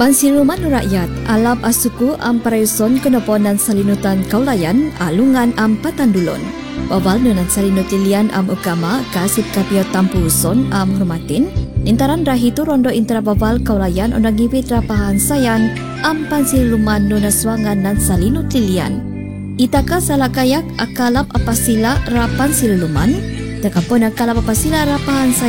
Pansiluman rakyat alap asuku am parayuson kenoponan salinutan kaulayan alungan am patandulon. Bawal nunan salinut tilian am ukama kasip kapio tampuson am hormatin. Intaran rahitu rondo intera bawal kaulayan onang ngibit rapahan sayan am pansiluman nunaswangan nan salinut tilian. Itaka salakayak akalap apasila rapan siluman. Takapon akalap apasila rapahan sayan